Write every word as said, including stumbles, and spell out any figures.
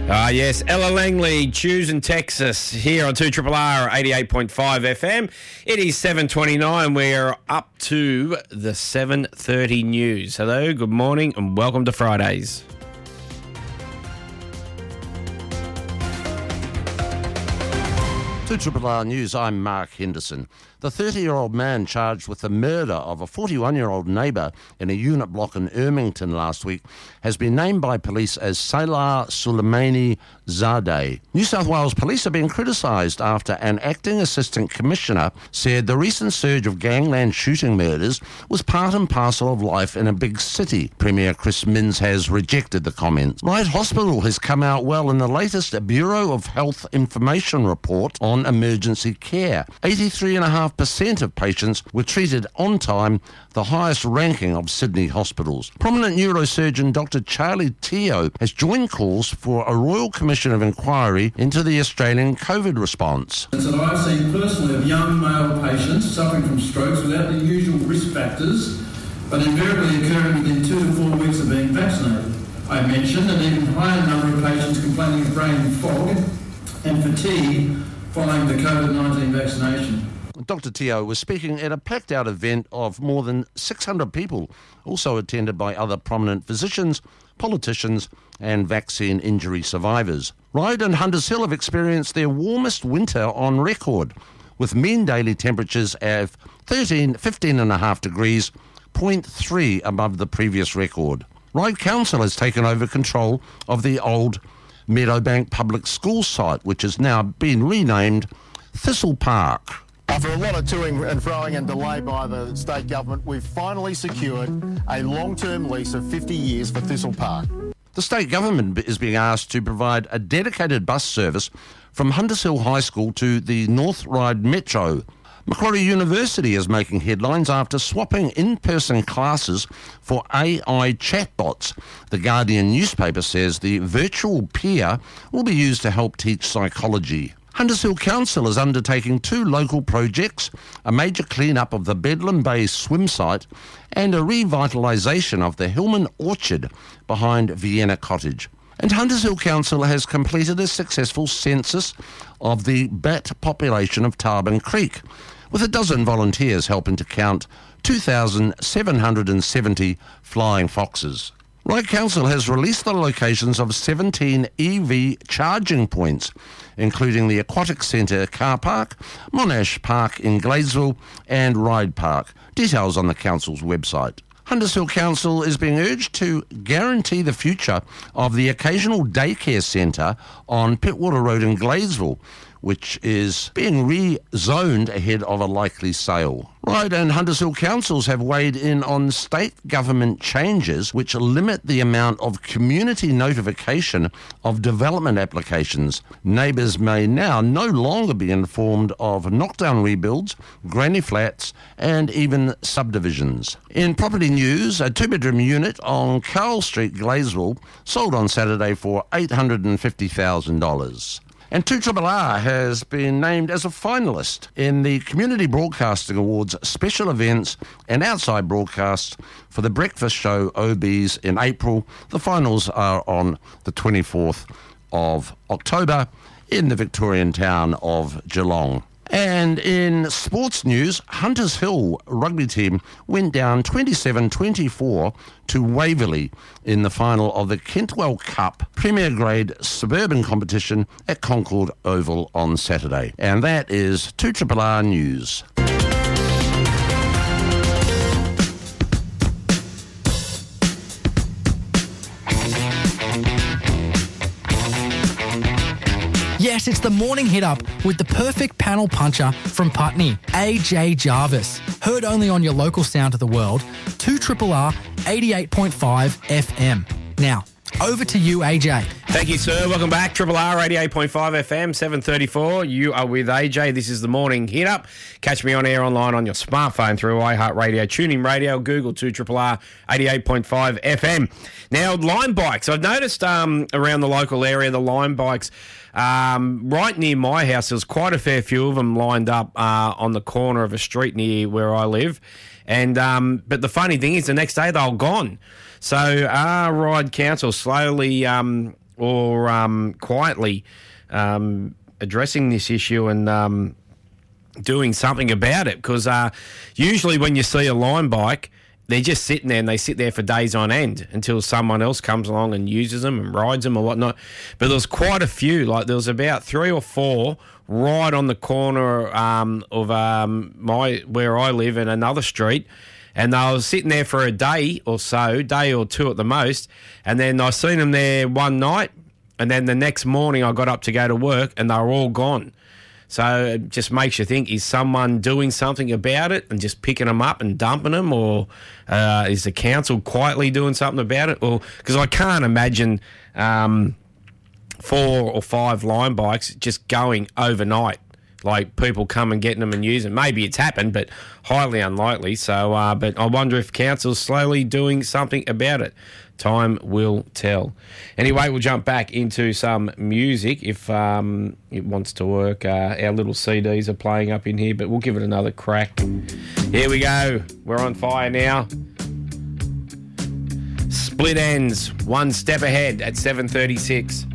Ah, uh, yes, Ella Langley, choosing Texas, here on two R R R eighty-eight point five F M. It is seven twenty-nine. We're up to the seven thirty news. Hello, good morning, and welcome to Fridays. two R R R News, I'm Mark Henderson. The thirty-year-old man charged with the murder of a forty-one-year-old neighbour in a unit block in Ermington last week has been named by police as Salah Suleimani Zadeh. New South Wales police are being criticised after an acting assistant commissioner said the recent surge of gangland shooting murders was part and parcel of life in a big city. Premier Chris Minns has rejected the comments. Ryde Hospital has come out well in the latest Bureau of Health information report on emergency care. eighty-three point five percent of patients were treated on time, the highest ranking of Sydney hospitals. Prominent neurosurgeon Doctor Charlie Teo has joined calls for a Royal Commission of Inquiry into the Australian COVID response. That I've seen personally of young male patients suffering from strokes without the usual risk factors, but invariably occurring within two to four weeks of being vaccinated. I mentioned an even higher number of patients complaining of brain fog and fatigue following the COVID nineteen vaccination. Doctor Teo was speaking at a packed-out event of more than six hundred people, also attended by other prominent physicians, politicians and vaccine injury survivors. Ryde and Hunters Hill have experienced their warmest winter on record, with mean daily temperatures of thirteen, fifteen and a half degrees, zero point three above the previous record. Ryde Council has taken over control of the old Meadowbank Public School site, which has now been renamed Thistle Park. After a lot of toing and froing and delay by the state government, we've finally secured a long-term lease of fifty years for Thistle Park. The state government is being asked to provide a dedicated bus service from Hunters Hill High School to the North Ryde Metro. Macquarie University is making headlines after swapping in-person classes for A I chatbots. The Guardian newspaper says the virtual peer will be used to help teach psychology. Hunters Hill Council is undertaking two local projects, a major clean-up of the Bedlam Bay swim site and a revitalisation of the Hillman Orchard behind Vienna Cottage. And Hunters Hill Council has completed a successful census of the bat population of Tarban Creek, with a dozen volunteers helping to count two thousand seven hundred seventy flying foxes. Ryde Council has released the locations of seventeen E V charging points, including the Aquatic Centre car park, Monash Park in Gladesville and Ryde Park. Details on the council's website. Hunters Hill Council is being urged to guarantee the future of the occasional daycare centre on Pittwater Road in Gladesville, which is being rezoned ahead of a likely sale. Ryde and Hunters Hill councils have weighed in on state government changes which limit the amount of community notification of development applications. Neighbours may now no longer be informed of knockdown rebuilds, granny flats and even subdivisions. In property news, a two-bedroom unit on Carl Street, Gladesville, sold on Saturday for eight hundred fifty thousand dollars. And two R R R has been named as a finalist in the Community Broadcasting Awards special events and outside broadcasts for the breakfast show O Bs in April. The finals are on the twenty-fourth of October in the Victorian town of Geelong. And in sports news, Hunters Hill rugby team went down twenty-seven twenty-four to Waverley in the final of the Kentwell Cup Premier Grade Suburban Competition at Concord Oval on Saturday. And that is two R R R News. Yes, it's the morning hit-up with the perfect panel puncher from Putney, A J Jarvis. Heard only on your local sound to the world, two R R R eighty-eight point five F M. Now, over to you, A J. Thank you, sir. Welcome back. R R R eighty-eight point five F M, seven thirty-four. You are with A J. This is the morning hit-up. Catch me on air online on your smartphone through iHeartRadio, TuneIn Radio, Google two R R R eighty-eight point five F M. Now, Lime Bikes. I've noticed um, around the local area, the Lime Bikes, um, right near my house, there's quite a fair few of them lined up uh, on the corner of a street near where I live. And um, but the funny thing is, the next day they were gone. So our Ryde Council slowly um, or um, quietly um, addressing this issue and um, doing something about it. Because uh, usually when you see a line bike, they're just sitting there and they sit there for days on end until someone else comes along and uses them and rides them or whatnot. But there was quite a few. Like there was about three or four right on the corner um, of um, my where I live in another street. And they were sitting there for a day or so, day or two at the most. And then I seen them there one night. And then the next morning I got up to go to work and they were all gone. So it just makes you think, is someone doing something about it and just picking them up and dumping them? Or uh, is the council quietly doing something about it? Or because I can't imagine um, four or five line bikes just going overnight. Like people come and getting them and using them. Maybe it's happened, but highly unlikely. So, uh, but I wonder if council's slowly doing something about it. Time will tell. Anyway, we'll jump back into some music if um, it wants to work. Uh, our little C Ds are playing up in here, but we'll give it another crack. Here we go. We're on fire now. Split Ends, one step ahead at seven thirty-six.